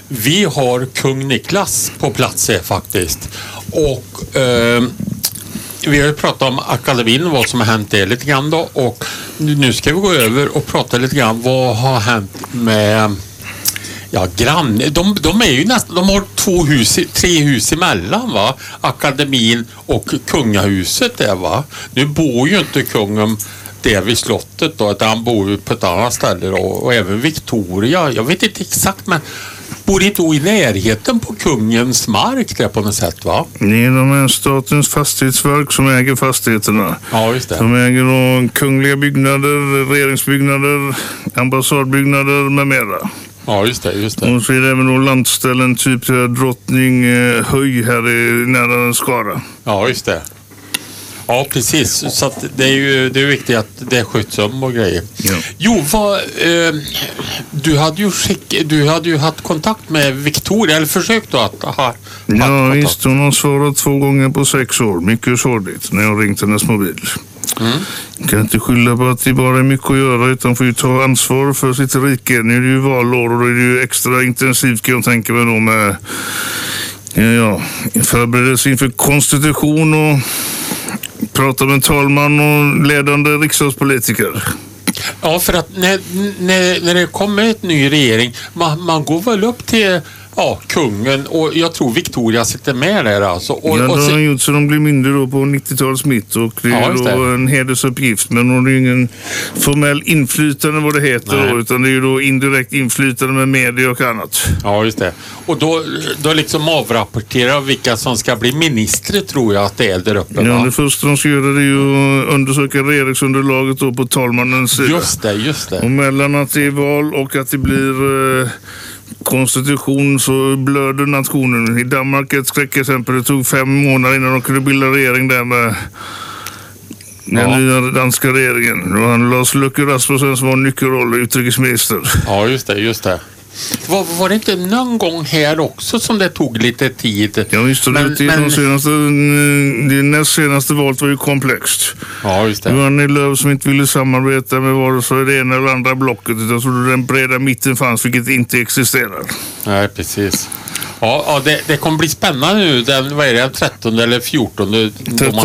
vi har kung Niklas på plats här faktiskt. Och vi har ju pratat om akademin, vad som har hänt där lite grann då. Och nu ska vi gå över och prata lite grann vad har hänt med de är ju nästan, de har 3 hus emellan, va? Akademin och kungahuset där, va? Nu bor ju inte kungen där vid slottet då, utan han bor ju på ett annat ställe då, och även Victoria, jag vet inte exakt, men bor inte i närheten på kungens mark där på något sätt, va? Nej, de är statens fastighetsverk som äger fastigheterna. Ja, just det. De äger då kungliga byggnader, regeringsbyggnader, ambassadbyggnader med mera. Ja, just det. Och så är det även då landställen typ Drottning Höj här nära Skara. Ja, just det. Ja, precis. Så att det är viktigt att det sköts om och grejer. Ja. Jo, du hade ju haft kontakt med Victoria, eller försökt att ha Ja, visst. Hon har svarat 2 gånger på 6 år. Mycket sorgligt när jag ringt hennes mobil. Jag kan inte skylla på att det bara är mycket att göra, utan får ju ta ansvar för sitt rike. Nu är det ju valår och då är det ju extra intensivt, kan jag tänka mig då, med förberedelse inför konstitution och prata med talman och ledande riksdagspolitiker. Ja, för att när det kommer ett ny regering, man går väl upp till kungen, och jag tror Victoria sitter med där alltså. Och det har han gjort så de blir mindre då på 90-talets mitt, och det är då en hedersuppgift, men hon har ingen formell inflytande vad det heter då, utan det är ju då indirekt inflytande med media och annat. Ja, just det. Och då liksom avrapporterar vilka som ska bli minister, tror jag att det är där uppe, va? Ja, det första de ska göra det är ju att undersöka regeringsunderlaget då på talmannens sida. Just det. Och mellan att det är val och att det blir konstitution så blöder nationen. I Danmark ett skräckexempel, det tog 5 månader innan de kunde bilda regering där med den nya danska regeringen. Det var Lars Løkke Rasmussen som var nyckelroll, utrikesminister. Ja, just det. Var det inte någon gång här också som det tog lite tid? Ja, visst. Det näst senaste valet var ju komplext. Ja, just det. Det var Annie Lööf som inte ville samarbeta med vare sig det ena eller andra blocket, utan så den breda mitten fanns, vilket inte existerar. Nej, precis. Ja, det kommer bli spännande nu. Den 13 eller 14.